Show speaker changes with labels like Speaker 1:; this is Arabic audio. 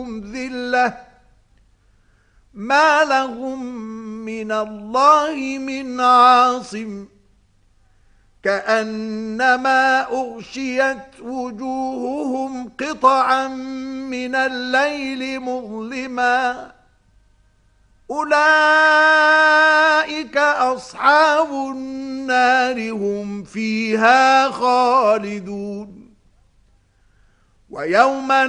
Speaker 1: ذلة ما لهم من الله من عاصم كأنما أغشيت وجوههم قطعا من الليل مظلما أولئك أصحاب النار هم فيها خالدون ويوم